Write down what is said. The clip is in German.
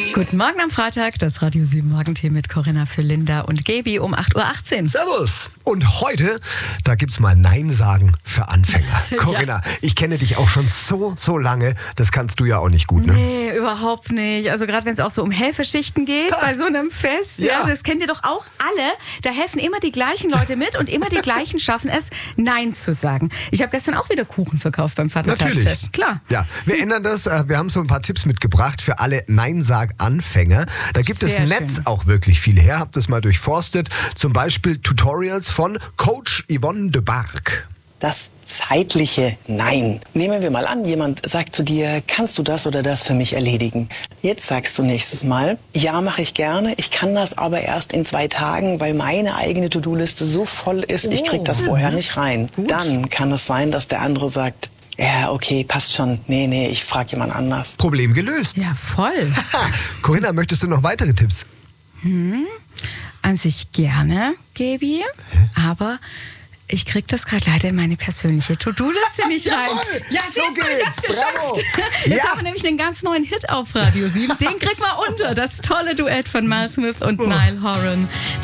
Guten Morgen am Freitag, das Radio 7 Morgentee mit Corinna für Linda und Gaby um 8.18 Uhr. Servus. Und heute, da gibt's mal Nein sagen für Anfänger. Corinna, ich kenne dich auch schon so lange, das kannst du ja auch nicht gut, ne? Nee, überhaupt nicht. Also gerade wenn es auch so um Helferschichten geht bei so einem Fest, ja, das kennt ihr doch auch alle. Da helfen immer die gleichen Leute mit und immer die gleichen schaffen es, Nein zu sagen. Ich habe gestern auch wieder Kuchen verkauft beim Vatertagsfest. Natürlich. Klar. Ja, wir ändern das. Wir haben so ein paar Tipps mitgebracht für alle Nein-Sag-Anfänger. Da gibt es Sehr Netz schön. auch wirklich viel her. Habt das mal durchforstet. Zum Beispiel Tutorials von Coach Yvonne de Barg. Das zeitliche Nein. Nehmen wir mal an, jemand sagt zu dir, kannst du das oder das für mich erledigen? Jetzt sagst du nächstes Mal, ja, mache ich gerne. Ich kann das aber erst in 2 Tagen, weil meine eigene To-Do-Liste so voll ist, ich krieg das vorher nicht rein. Dann kann es sein, dass der andere sagt, ja, okay, passt schon. Nee, ich frage jemand anders. Problem gelöst. Ja, voll. Corinna, möchtest du noch weitere Tipps? An sich gerne, Gaby, aber ich krieg das gerade leider in meine persönliche To-Do-Liste nicht rein. Jawohl, Ja, so siehst du, ich hab's geht's. Bravo. geschafft. Jetzt Ja. haben wir nämlich einen ganz neuen Hit auf Radio 7. Den kriegt man unter. Das tolle Duett von Miles Smith und Niall Horan.